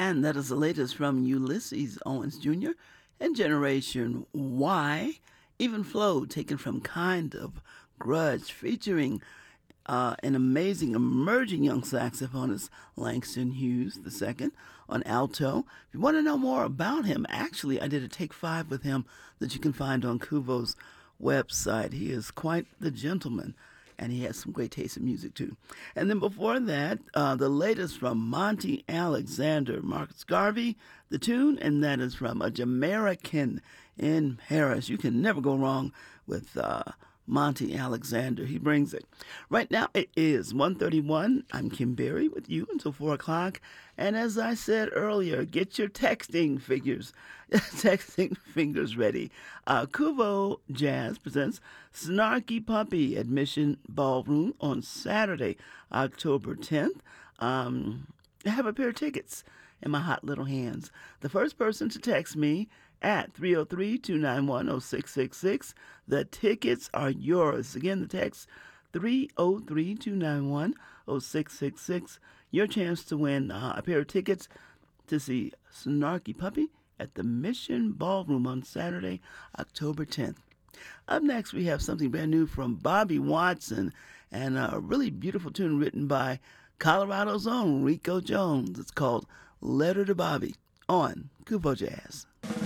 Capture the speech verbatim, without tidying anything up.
And that is the latest from Ulysses Owens Junior and Generation Y. Even Flow, taken from Kind of Grudge, featuring uh, an amazing emerging young saxophonist, Langston Hughes the second, on alto. If you want to know more about him, actually, I did a Take Five with him that you can find on Kuvo's website. He is quite the gentleman, and he has some great taste in music, too. And then before that, uh, the latest from Monty Alexander, Marcus Garvey, the tune, and that is from A Jamaican in Paris. You can never go wrong with uh, Monty Alexander. He brings it. Right now, it is one thirty-one. I'm Kim Berry with you until four o'clock. And as I said earlier, get your texting figures, texting fingers ready. Uh, Kuvo Jazz presents Snarky Puppy at Mission Ballroom on Saturday, October tenth. Um, I have a pair of tickets in my hot little hands. The first person to text me at three oh three, two nine one, oh six six six. The tickets are yours. Again, the text three oh three, two nine one, oh six six six. Your chance to win uh, a pair of tickets to see Snarky Puppy at the Mission Ballroom on Saturday, October tenth. Up next, we have something brand new from Bobby Watson and a really beautiful tune written by Colorado's own Rico Jones. It's called Letter to Bobby on Kuvo Jazz.